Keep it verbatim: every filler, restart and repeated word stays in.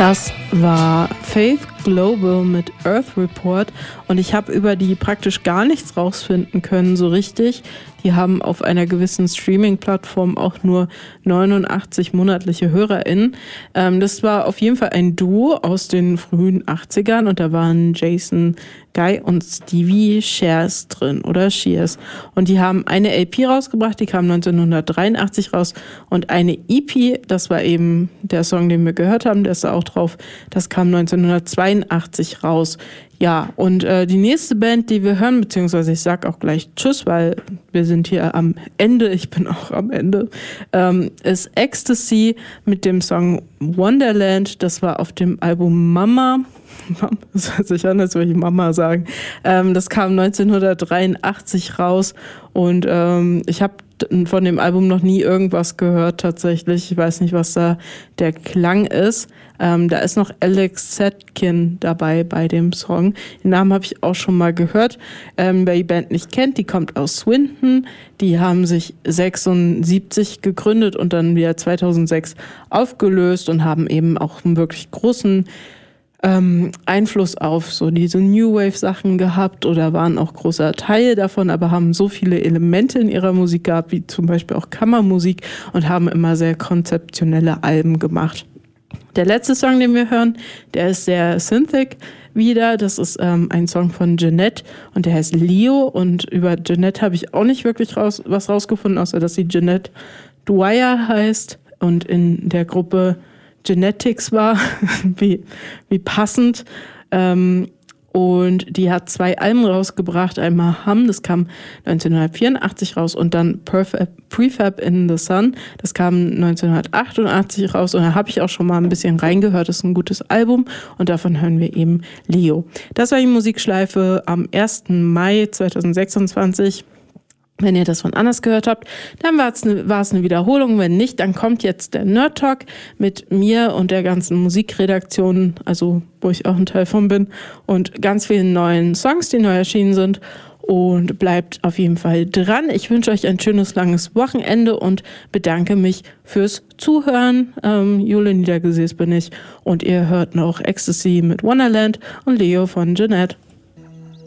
Das war Faith Global mit Earth Report und ich habe über die praktisch gar nichts rausfinden können, so richtig. Die haben auf einer gewissen Streaming-Plattform auch nur neunundachtzig monatliche HörerInnen. Ähm, das war auf jeden Fall ein Duo aus den frühen achtzigern und da waren Jason Guy und Stevie Shears drin oder Shears. Und die haben eine L P rausgebracht, die kam neunzehnhundertdreiundachtzig raus und eine E P, das war eben der Song, den wir gehört haben, der ist da auch drauf, das kam neunzehnhundertzweiundachtzig raus. Ja, und äh, die nächste Band, die wir hören, beziehungsweise ich sag auch gleich Tschüss, weil wir sind hier am Ende, ich bin auch am Ende, ähm, ist Ecstasy mit dem Song Wonderland. Das war auf dem Album Mama. Das hört sich an, als würde ich Mama sagen. Ähm, das kam neunzehnhundertdreiundachtzig raus und ähm, ich habe von dem Album noch nie irgendwas gehört tatsächlich. Ich weiß nicht, was da der Klang ist. Ähm, da ist noch Alex Zetkin dabei bei dem Song. Den Namen habe ich auch schon mal gehört. Ähm, wer die Band nicht kennt, die kommt aus Swindon. Die haben sich sechsundsiebzig gegründet und dann wieder zweitausendsechs aufgelöst und haben eben auch einen wirklich großen Ähm, Einfluss auf so diese New Wave Sachen gehabt oder waren auch großer Teil davon, aber haben so viele Elemente in ihrer Musik gehabt, wie zum Beispiel auch Kammermusik und haben immer sehr konzeptionelle Alben gemacht. Der letzte Song, den wir hören, der ist sehr synthic wieder. Das ist ähm, ein Song von Jeanette und der heißt Leo und über Jeanette habe ich auch nicht wirklich raus, was rausgefunden, außer dass sie Jeanette Dwyer heißt und in der Gruppe Genetics war, wie, wie passend. Ähm, und die hat zwei Alben rausgebracht. Einmal Hum, das kam neunzehnhundertvierundachtzig raus und dann Perfab, Prefab in the Sun, das kam neunzehnhundertachtundachtzig raus und da habe ich auch schon mal ein bisschen reingehört. Das ist ein gutes Album und davon hören wir eben Leo. Das war die Musikschleife am ersten Mai zweitausendsechsundzwanzig. Wenn ihr das von anders gehört habt, dann war es eine, war es eine Wiederholung. Wenn nicht, dann kommt jetzt der Nerd Talk mit mir und der ganzen Musikredaktion, also wo ich auch ein Teil von bin, und ganz vielen neuen Songs, die neu erschienen sind. Und bleibt auf jeden Fall dran. Ich wünsche euch ein schönes, langes Wochenende und bedanke mich fürs Zuhören. Ähm, Jule Niedergesäß bin ich und ihr hört noch Ecstasy mit Wonderland und Leo von Jeanette.